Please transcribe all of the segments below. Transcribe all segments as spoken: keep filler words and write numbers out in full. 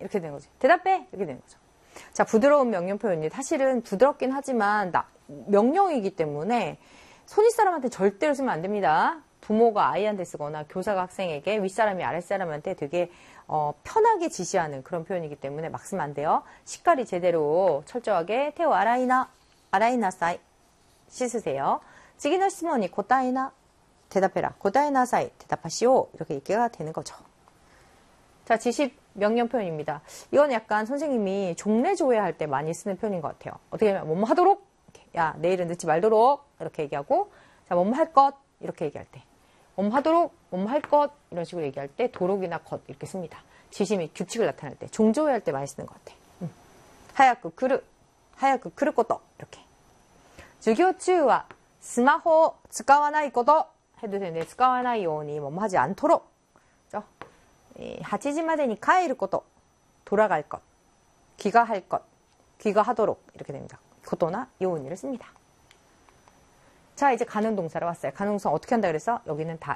이렇게 되는 거지. 대답해! 이렇게 되는 거죠. 자, 부드러운 명령 표현이 사실은 부드럽긴 하지만 나, 명령이기 때문에 손윗사람한테 절대로 쓰면 안 됩니다. 부모가 아이한테 쓰거나 교사가 학생에게 윗사람이 아랫사람한테 되게 어, 편하게 지시하는 그런 표현이기 때문에 막 쓰면 안 돼요. 시까리 제대로 철저하게 테오 아라이나 아라이나사이 씻으세요. 지기노 시모니 고타이나 대답해라. 고타이나사이 대답하시오. 이렇게 얘기가 되는 거죠. 자, 지시 명령 표현입니다. 이건 약간 선생님이 종래 조회할 때 많이 쓰는 표현인 것 같아요. 어떻게 하면 뭐뭐 하도록, 야 내일은 늦지 말도록 이렇게 얘기하고, 자 뭐뭐 할 것 이렇게 얘기할 때, 뭐뭐 하도록, 뭐뭐 할 것 이런 식으로 얘기할 때 도록이나 것 이렇게 씁니다. 지시 및 규칙을 나타낼 때, 종조회할 때 많이 쓰는 것 같아. 음. 하야쿠 크루, 하야쿠 크루 것도 이렇게. 주교 중와 스마호 使わないこと해도 되는데 使わないように뭐뭐 하지 않도록. 그죠?はちじまでに帰ること, 돌아갈 것, 귀가할 것, 귀가하도록 이렇게 됩니다. 고도나 요운이를 씁니다. 자, 이제 가능 동사로 왔어요. 가능 동사 어떻게 한다 그랬어? 여기는 다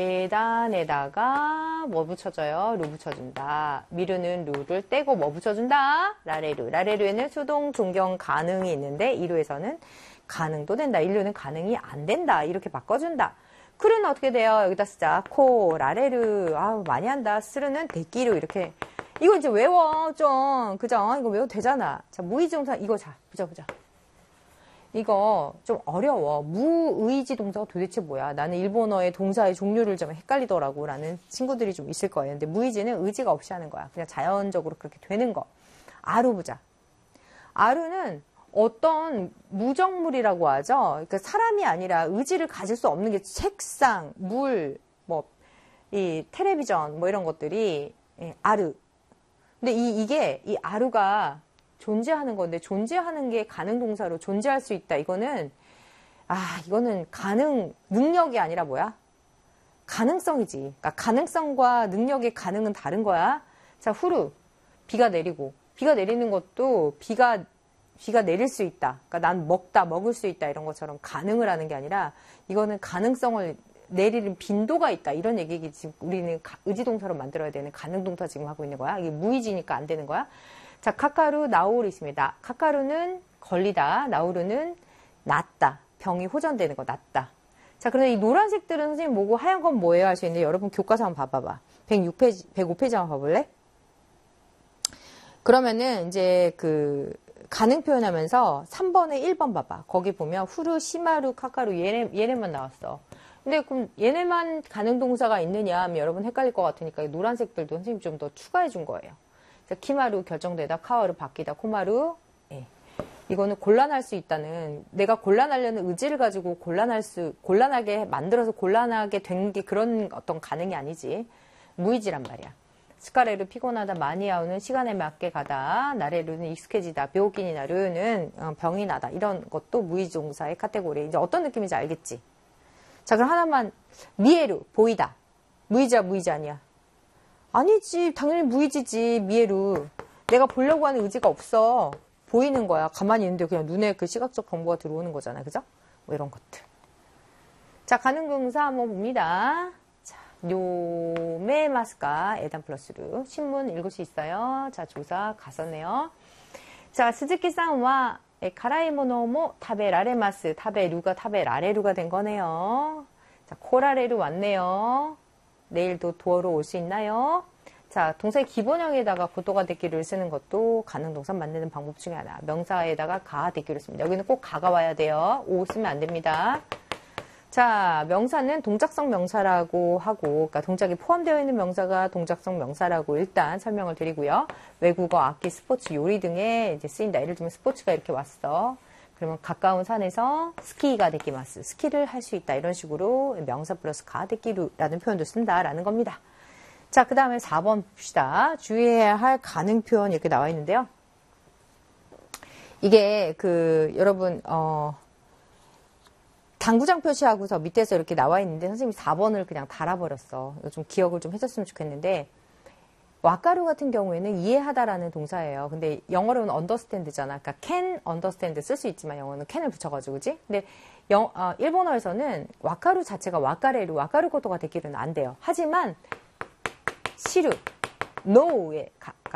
에단에다가 뭐 붙여줘요? 루 붙여준다. 미루는 루를 떼고 뭐 붙여준다? 라레루. 라레루에는 수동, 종경, 가능이 있는데 이루에서는 가능도 된다. 일루는 가능이 안 된다. 이렇게 바꿔준다. 크루는 어떻게 돼요? 여기다 쓰자. 코, 라레르. 아우, 많이 한다. 스르는 데끼루. 이렇게. 이거 이제 외워. 좀. 그죠? 이거 외워도 되잖아. 자, 무의지 동사. 이거 자. 보자, 보자. 이거 좀 어려워. 무의지 동사가 도대체 뭐야? 나는 일본어의 동사의 종류를 좀 헷갈리더라고. 라는 친구들이 좀 있을 거예요. 근데 무의지는 의지가 없이 하는 거야. 그냥 자연적으로 그렇게 되는 거. 아루 보자. 아루는 어떤 무정물이라고 하죠. 그러니까 사람이 아니라 의지를 가질 수 없는 게 책상, 물, 뭐, 이 텔레비전, 뭐 이런 것들이 예, 아루. 근데 이, 이게, 이 아루가 존재하는 건데, 존재하는 게 가능 동사로 존재할 수 있다. 이거는, 아, 이거는 가능, 능력이 아니라 뭐야? 가능성이지. 그러니까 가능성과 능력의 가능은 다른 거야. 자, 후루. 비가 내리고. 비가 내리는 것도 비가 비가 내릴 수 있다. 그러니까 난 먹다, 먹을 수 있다. 이런 것처럼 가능을 하는 게 아니라 이거는 가능성을 내리는 빈도가 있다. 이런 얘기지. 지금 우리는 의지동사로 만들어야 되는 가능동사 지금 하고 있는 거야. 이게 무의지니까 안 되는 거야. 자, 카카루, 나오루 있습니다. 카카루는 걸리다. 나오루는 낫다. 병이 호전되는 거, 낫다. 자, 그런데 이 노란색들은 선생님 뭐고 하얀 건 뭐예요? 할 수 있는데 여러분 교과서 한번 봐봐봐. 백육 페이지, 백오 페이지 한번 봐볼래? 그러면은 이제 그 가능 표현하면서 삼 번에 일 번 봐봐. 거기 보면 후루, 시마루, 카카루 얘네, 얘네만 나왔어. 근데 그럼 얘네만 가능 동사가 있느냐 하면 여러분 헷갈릴 것 같으니까 노란색들도 선생님 좀 더 추가해 준 거예요. 키마루 결정되다, 카와루 바뀌다, 코마루. 예. 이거는 곤란할 수 있다는, 내가 곤란하려는 의지를 가지고 곤란할 수, 곤란하게 만들어서 곤란하게 된 게 그런 어떤 가능이 아니지. 무의지란 말이야. 스카레루 피곤하다, 많이 아우는 시간에 맞게 가다, 나레루는 익숙해지다, 묘기니 나루는 병이 나다. 이런 것도 무의지 동사의 카테고리. 이제 어떤 느낌인지 알겠지? 자, 그럼 하나만. 미에루, 보이다. 무의지야, 무의지 아니야? 아니지. 당연히 무의지지, 미에루. 내가 보려고 하는 의지가 없어. 보이는 거야. 가만히 있는데 그냥 눈에 그 시각적 정보가 들어오는 거잖아. 그죠? 뭐 이런 것들. 자, 가능 동사 한번 봅니다. 요메마스카 에단 플러스루. 신문 읽을 수 있어요. 자, 조사 갔었네요. 자, 스즈키さんは 가라이모노모 타베라레마스. 타베루가 타베라레루가 된 거네요. 자, 코라레루 왔네요. 내일도 도어로 올 수 있나요? 자, 동사의 기본형에다가 고도가 데끼를 쓰는 것도 가능 동사 만드는 방법 중에 하나. 명사에다가 가 데끼를 씁니다. 여기는 꼭 가가 와야 돼요. 오 쓰면 안 됩니다. 자, 명사는 동작성 명사라고 하고, 그러니까 동작이 포함되어 있는 명사가 동작성 명사라고 일단 설명을 드리고요. 외국어, 악기, 스포츠, 요리 등에 이제 쓰인다. 예를 들면 스포츠가 이렇게 왔어. 그러면 가까운 산에서 스키가 데키마스. 스키를 할 수 있다. 이런 식으로 명사 플러스 가 데키루라는 표현도 쓴다라는 겁니다. 자, 그 다음에 사 번 봅시다. 주의해야 할 가능 표현 이렇게 나와 있는데요. 이게 그 여러분 어 당구장 표시하고서 밑에서 이렇게 나와 있는데 선생님이 사 번을 그냥 달아버렸어. 이거 좀 기억을 좀 해줬으면 좋겠는데 와카루 같은 경우에는 이해하다라는 동사예요. 근데 영어로는 understand잖아. 그러니까 can understand 쓸 수 있지만 영어는 can을 붙여가지고 그지? 근데 영, 어, 일본어에서는 와카루 자체가 와카레루, 와카루 고토가 되기는 안 돼요. 하지만 시루, no에 가,